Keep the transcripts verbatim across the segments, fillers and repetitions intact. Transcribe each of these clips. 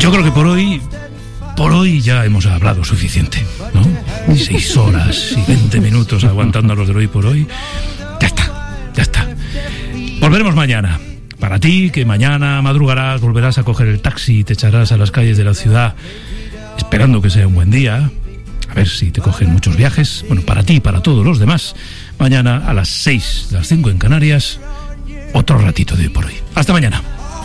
yo creo que por hoy, por hoy ya hemos hablado suficiente, ¿no? Y seis horas y veinte minutos aguantando a los de hoy por hoy. Ya está, ya está. Volveremos mañana. Para ti, que mañana madrugarás, volverás a coger el taxi y te echarás a las calles de la ciudad, esperando que sea un buen día. A ver si te cogen muchos viajes. Bueno, para ti y para todos los demás, mañana a las seis, las cinco en Canarias, otro ratito de hoy por hoy. Hasta mañana.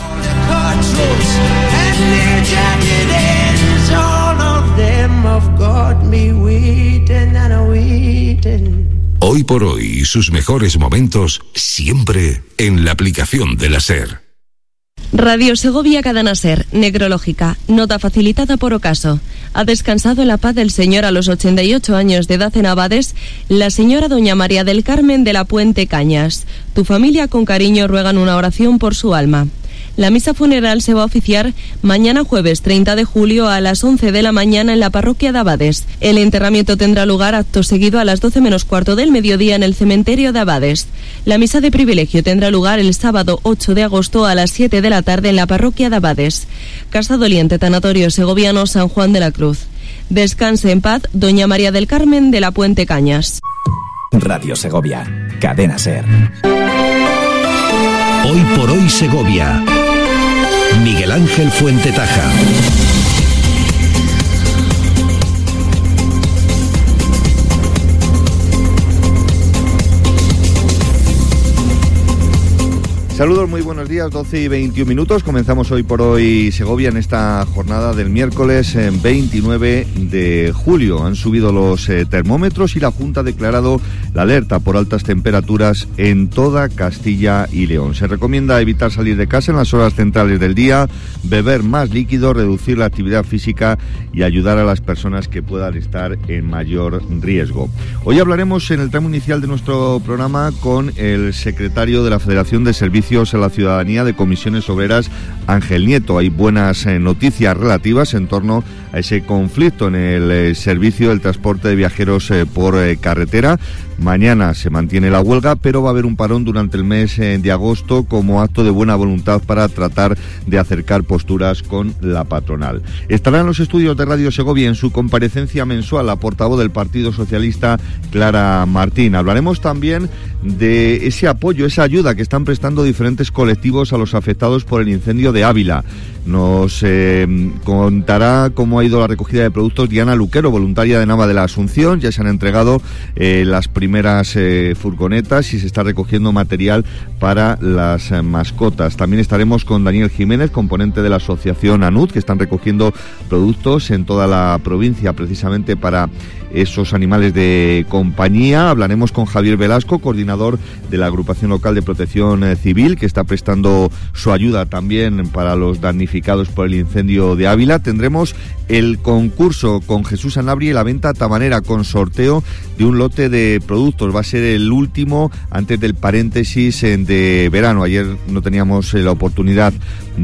Hoy por hoy y sus mejores momentos siempre en la aplicación de la SER. Radio Segovia Cadena SER, necrológica, nota facilitada por ocaso. Ha descansado en la paz del Señor a los ochenta y ocho años de edad en Abades, la señora doña María del Carmen de la Puente Cañas. Tu familia con cariño ruegan una oración por su alma. La misa funeral se va a oficiar mañana jueves treinta de julio a las once de la mañana en la parroquia de Abades. El enterramiento tendrá lugar acto seguido a las doce menos cuarto del mediodía en el cementerio de Abades. La misa de privilegio tendrá lugar el sábado ocho de agosto a las siete de la tarde en la parroquia de Abades. Casa Doliente, Tanatorio Segoviano San Juan de la Cruz. Descanse en paz doña María del Carmen de la Puente Cañas. Radio Segovia, Cadena SER. Hoy por hoy Segovia. Miguel Ángel Fuentetaja. Saludos, muy buenos días, doce y veintiún minutos. Comenzamos hoy por hoy Segovia en esta jornada del miércoles veintinueve de julio. Han subido los eh, termómetros y la Junta ha declarado la alerta por altas temperaturas en toda Castilla y León. Se recomienda evitar salir de casa en las horas centrales del día, beber más líquido, reducir la actividad física y ayudar a las personas que puedan estar en mayor riesgo. Hoy hablaremos en el tramo inicial de nuestro programa con el secretario de la Federación de Servicios a la Ciudadanía de Comisiones Obreras, Ángel Nieto. Hay buenas eh, noticias relativas en torno a ese conflicto en el eh, servicio del transporte de viajeros eh, por eh, carretera. Mañana se mantiene la huelga, pero va a haber un parón durante el mes eh, de agosto como acto de buena voluntad para tratar de acercar posturas con la patronal. Estará en los estudios de Radio Segovia en su comparecencia mensual la portavoz del Partido Socialista, Clara Martín. Hablaremos también de ese apoyo, esa ayuda que están prestando diferentes colectivos a los afectados por el incendio de Ávila. Nos eh, contará cómo ha ido la recogida de productos Diana Luquero, voluntaria de Nava de la Asunción. Ya se han entregado eh, las primeras eh, furgonetas y se está recogiendo material para las eh, mascotas. También estaremos con Daniel Jiménez, componente de la asociación ANUD, que están recogiendo productos en toda la provincia precisamente para esos animales de compañía. Hablaremos con Javier Velasco, coordinador de la Agrupación Local de Protección eh, Civil, que está prestando su ayuda también para los damnificados por el incendio de Ávila. Tendremos el concurso con Jesús Sanabria y la venta tabanera con sorteo de un lote de productos. Va a ser el último antes del paréntesis de verano. Ayer no teníamos la oportunidad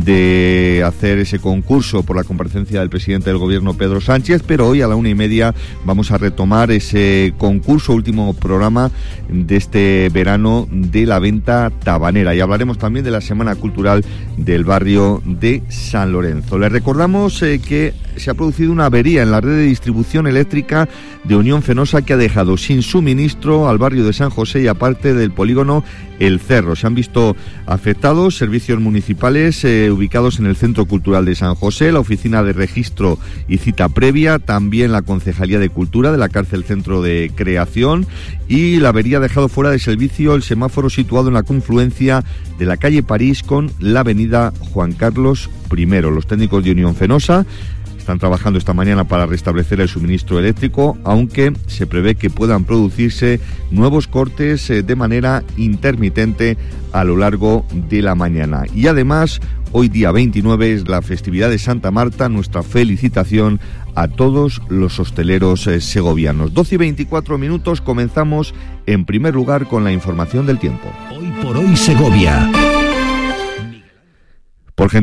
de hacer ese concurso por la comparecencia del presidente del gobierno, Pedro Sánchez, pero hoy a la una y media vamos a retomar ese concurso, último programa de este verano de la venta tabanera, y hablaremos también de la Semana Cultural del barrio de San Lorenzo. Les recordamos eh, que se ha producido una avería en la red de distribución eléctrica de Unión Fenosa que ha dejado sin suministro al barrio de San José y a parte del polígono El Cerro. Se han visto afectados servicios municipales eh, ubicados en el Centro Cultural de San José, la Oficina de Registro y Cita Previa, también la Concejalía de Cultura de la Cárcel Centro de Creación, y la avería ha dejado fuera de servicio el semáforo situado en la confluencia de la calle París con la avenida Juan Carlos primero. Los técnicos de Unión Fenosa están trabajando esta mañana para restablecer el suministro eléctrico, aunque se prevé que puedan producirse nuevos cortes eh, de manera intermitente a lo largo de la mañana. Y además, hoy día veintinueve es la festividad de Santa Marta. Nuestra felicitación a todos los hosteleros eh, segovianos. doce y veinticuatro minutos, comenzamos en primer lugar con la información del tiempo. Hoy por hoy Segovia. Por gentileza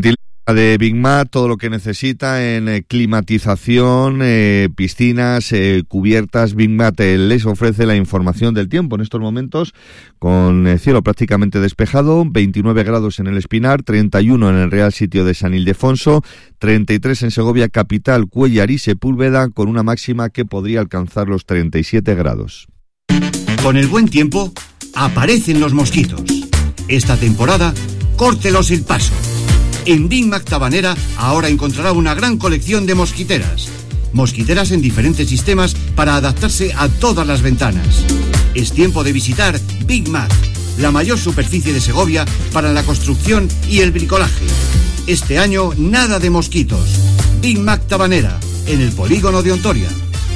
de Big Mac, todo lo que necesita en eh, climatización, eh, piscinas, eh, cubiertas. Big Mac eh, les ofrece la información del tiempo en estos momentos, con el cielo prácticamente despejado, veintinueve grados en el Espinar, treinta y uno en el Real Sitio de San Ildefonso, treinta y tres en Segovia capital, Cuéllar y Sepúlveda, con una máxima que podría alcanzar los treinta y siete grados. Con el buen tiempo, aparecen los mosquitos. Esta temporada, córtelos el paso. En Big Mac Tabanera ahora encontrará una gran colección de mosquiteras. Mosquiteras en diferentes sistemas para adaptarse a todas las ventanas. Es tiempo de visitar Big Mac, la mayor superficie de Segovia para la construcción y el bricolaje. Este año, nada de mosquitos. Big Mac Tabanera, en el polígono de Ontoria.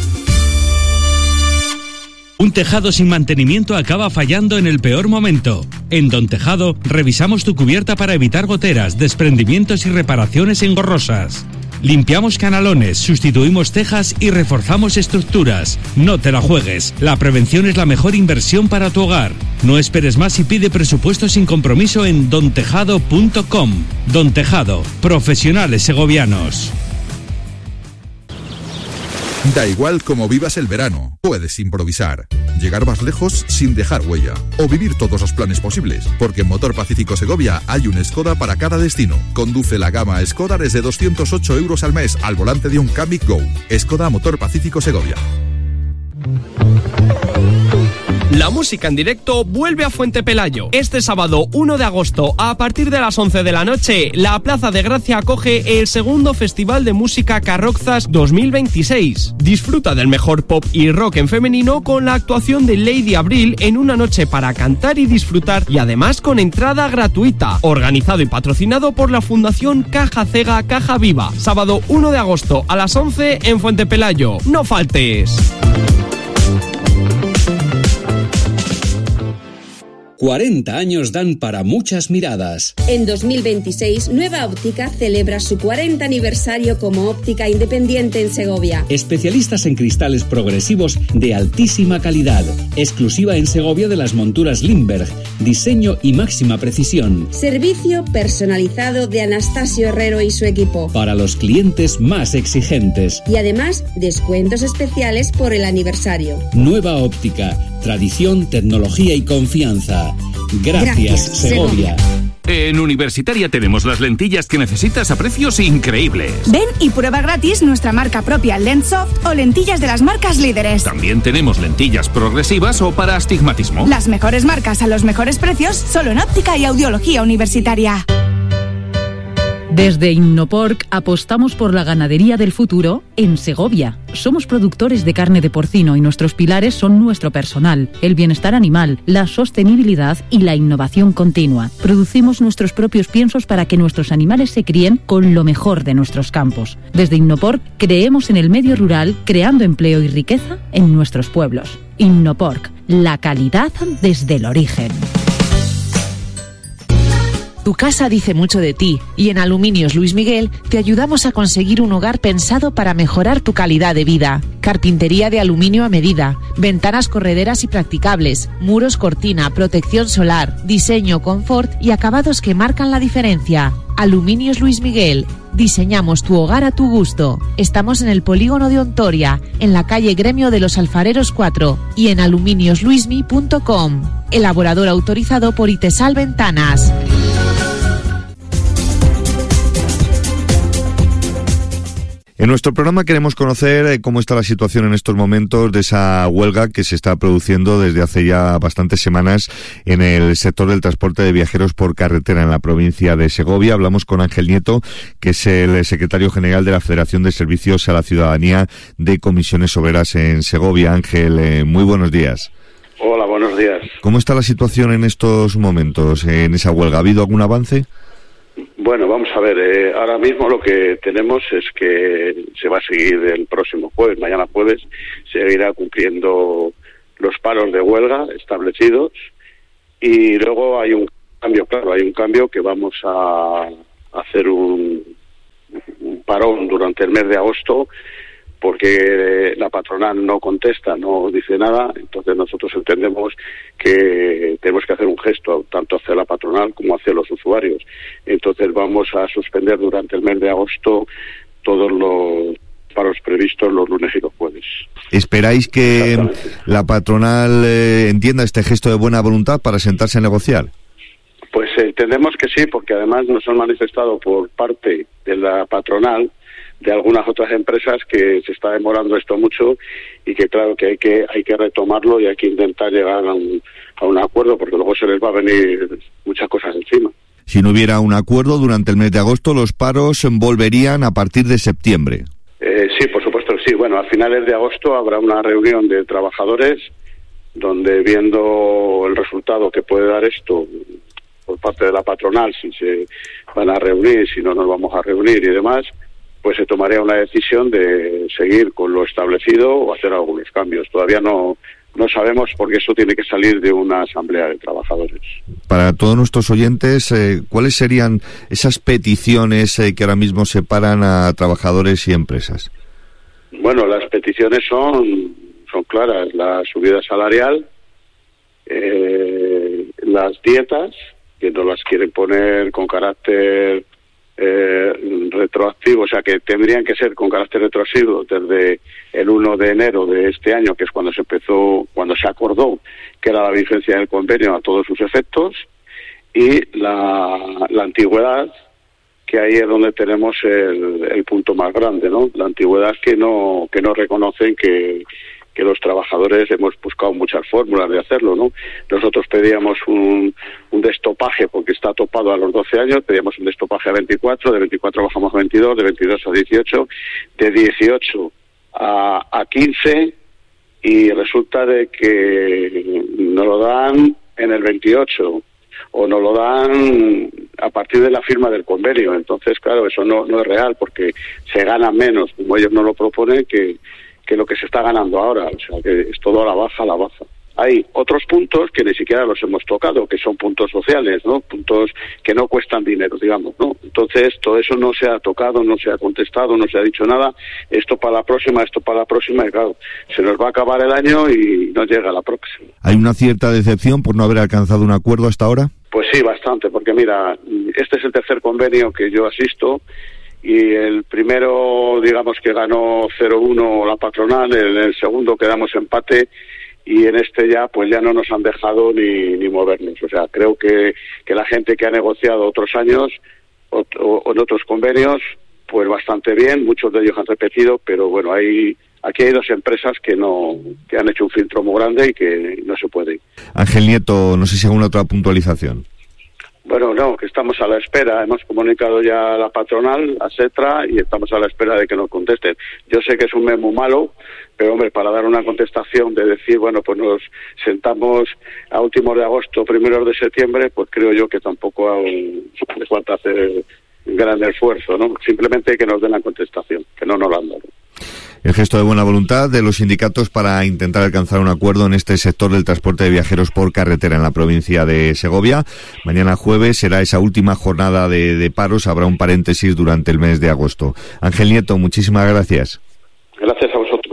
Un tejado sin mantenimiento acaba fallando en el peor momento. En Don Tejado revisamos tu cubierta para evitar goteras, desprendimientos y reparaciones engorrosas. Limpiamos canalones, sustituimos tejas y reforzamos estructuras. No te la juegues. La prevención es la mejor inversión para tu hogar. No esperes más y pide presupuesto sin compromiso en don tejado punto com. Don Tejado, profesionales segovianos. Da igual cómo vivas el verano, puedes improvisar, llegar más lejos sin dejar huella o vivir todos los planes posibles, porque en Motor Pacífico Segovia hay un Skoda para cada destino. Conduce la gama Skoda desde doscientos ocho euros al mes al volante de un Kamiq Go. Skoda Motor Pacífico Segovia. La música en directo vuelve a Fuente Pelayo. Este sábado uno de agosto, a partir de las once de la noche, la Plaza de Gracia acoge el segundo Festival de Música Carrozas dos mil veintiséis. Disfruta del mejor pop y rock en femenino con la actuación de Lady Abril en una noche para cantar y disfrutar, y además con entrada gratuita. Organizado y patrocinado por la Fundación Caja Cega Caja Viva. Sábado uno de agosto a las once en Fuente Pelayo. ¡No faltes! cuarenta años dan para muchas miradas. En dos mil veintiséis, Nueva Óptica celebra su cuarenta aniversario como óptica independiente en Segovia. Especialistas en cristales progresivos de altísima calidad. Exclusiva en Segovia de las monturas Lindberg. Diseño y máxima precisión. Servicio personalizado de Anastasio Herrero y su equipo. Para los clientes más exigentes. Y además, descuentos especiales por el aniversario. Nueva Óptica. Tradición, tecnología y confianza. Gracias, Gracias Segovia. Segovia. En Universitaria tenemos las lentillas que necesitas a precios increíbles. Ven y prueba gratis nuestra marca propia Lenssoft o lentillas de las marcas líderes. También tenemos lentillas progresivas o para astigmatismo. Las mejores marcas a los mejores precios, solo en óptica y audiología universitaria. Desde Innoporc apostamos por la ganadería del futuro en Segovia. Somos productores de carne de porcino y nuestros pilares son nuestro personal, el bienestar animal, la sostenibilidad y la innovación continua. Producimos nuestros propios piensos para que nuestros animales se críen con lo mejor de nuestros campos. Desde Innoporc creemos en el medio rural, creando empleo y riqueza en nuestros pueblos. Innoporc, la calidad desde el origen. Tu casa dice mucho de ti y en Aluminios Luis Miguel te ayudamos a conseguir un hogar pensado para mejorar tu calidad de vida. Carpintería de aluminio a medida, ventanas correderas y practicables, muros cortina, protección solar, diseño, confort y acabados que marcan la diferencia. Aluminios Luis Miguel. Diseñamos tu hogar a tu gusto. Estamos en el polígono de Ontoria, en la calle Gremio de los Alfareros cuatro y en aluminios luismi punto com. Elaborador autorizado por Itesal Ventanas. En nuestro programa queremos conocer cómo está la situación en estos momentos de esa huelga que se está produciendo desde hace ya bastantes semanas en el sector del transporte de viajeros por carretera en la provincia de Segovia. Hablamos con Ángel Nieto, que es el secretario general de la Federación de Servicios a la Ciudadanía de Comisiones Obreras en Segovia. Ángel, eh, muy buenos días. Hola, buenos días. ¿Cómo está la situación en estos momentos en esa huelga? ¿Ha habido algún avance? Bueno, vamos a ver, eh, ahora mismo lo que tenemos es que se va a seguir el próximo jueves, mañana jueves, seguirá cumpliendo los paros de huelga establecidos y luego hay un cambio, claro, hay un cambio que vamos a hacer un, un parón durante el mes de agosto porque la patronal no contesta, no dice nada, entonces nosotros entendemos que tenemos que hacer un gesto tanto hacia la patronal como hacia los usuarios. Entonces vamos a suspender durante el mes de agosto todos los paros previstos los lunes y los jueves. ¿Esperáis que la patronal eh, entienda este gesto de buena voluntad para sentarse a negociar? Pues eh, entendemos que sí, porque además nos han manifestado por parte de la patronal de algunas otras empresas que se está demorando esto mucho y que claro que hay que hay que retomarlo y hay que intentar llegar a un, a un acuerdo, porque luego se les va a venir muchas cosas encima. Si no hubiera un acuerdo durante el mes de agosto, los paros volverían a partir de septiembre. Eh, sí, por supuesto que sí. Bueno, a finales de agosto habrá una reunión de trabajadores donde, viendo el resultado que puede dar esto por parte de la patronal, si se van a reunir, si no nos vamos a reunir y demás, pues se tomaría una decisión de seguir con lo establecido o hacer algunos cambios. Todavía no no sabemos, porque eso tiene que salir de una asamblea de trabajadores. Para todos nuestros oyentes, eh, ¿cuáles serían esas peticiones eh, que ahora mismo separan a trabajadores y empresas? Bueno, las peticiones son son claras: la subida salarial, eh, las dietas, que no las quieren poner con carácter Eh, retroactivo, o sea que tendrían que ser con carácter retroactivo desde el uno de enero de este año, que es cuando se empezó, cuando se acordó que era la vigencia del convenio a todos sus efectos, y la, la antigüedad, que ahí es donde tenemos el, el punto más grande, ¿no? La antigüedad que no que no reconocen que que los trabajadores hemos buscado muchas fórmulas de hacerlo, ¿no? Nosotros pedíamos un, un destopaje porque está topado a los doce años, pedíamos un destopaje a veinticuatro, de veinticuatro bajamos a veintidós, de veintidós a dieciocho, de dieciocho a, a quince, y resulta de que nos lo dan en el veintiocho o nos lo dan a partir de la firma del convenio. Entonces, claro, eso no, no es real, porque se gana menos, como ellos nos lo proponen, que que lo que se está ganando ahora, o sea que es todo a la baja, a la baja. Hay otros puntos que ni siquiera los hemos tocado, que son puntos sociales, ¿no? Puntos que no cuestan dinero, digamos, ¿no? Entonces, todo eso no se ha tocado, no se ha contestado, no se ha dicho nada. Esto para la próxima, esto para la próxima, y claro, se nos va a acabar el año y no llega la próxima. ¿Hay una cierta decepción por no haber alcanzado un acuerdo hasta ahora? Pues sí, bastante, porque mira, este es el tercer convenio que yo asisto, y el primero, digamos que ganó cero uno la patronal, en el segundo quedamos empate, y en este ya pues ya no nos han dejado ni, ni movernos. O sea, creo que, que la gente que ha negociado otros años o, o en otros convenios, pues bastante bien, muchos de ellos han repetido, pero bueno, hay aquí hay dos empresas que no que han hecho un filtro muy grande y que no se puede. Ángel Nieto, no sé si alguna otra puntualización. Bueno, no, que estamos a la espera. Hemos comunicado ya a la patronal, a SETRA, y estamos a la espera de que nos contesten. Yo sé que es un mes muy malo, pero hombre, para dar una contestación de decir, bueno, pues nos sentamos a últimos de agosto, primeros de septiembre, pues creo yo que tampoco aún les falta hacer un gran esfuerzo, ¿no? Simplemente que nos den la contestación, que no nos la han dado. El gesto de buena voluntad de los sindicatos para intentar alcanzar un acuerdo en este sector del transporte de viajeros por carretera en la provincia de Segovia. Mañana jueves será esa última jornada de, de paros, habrá un paréntesis durante el mes de agosto. Ángel Nieto, muchísimas gracias. Gracias a vosotros.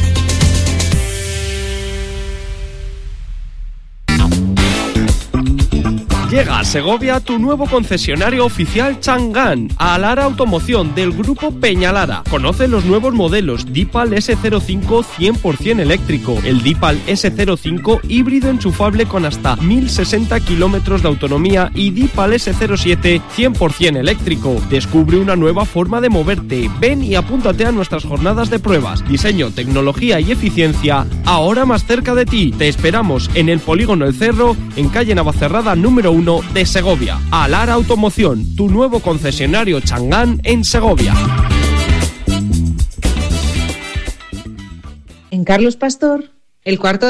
Llega a Segovia tu nuevo concesionario oficial Chang'an, Alara Automoción del grupo Peñalara. Conoce los nuevos modelos Deepal ese cero cinco cien por ciento eléctrico, el Deepal ese cero cinco híbrido enchufable con hasta mil sesenta kilómetros de autonomía y Deepal ese cero siete cien por ciento eléctrico. Descubre una nueva forma de moverte. Ven y apúntate a nuestras jornadas de pruebas. Diseño, tecnología y eficiencia ahora más cerca de ti. Te esperamos en el Polígono El Cerro, en calle Navacerrada número uno de Segovia. Alara Automoción, tu nuevo concesionario Chang'an en Segovia. En Carlos Pastor, el cuarto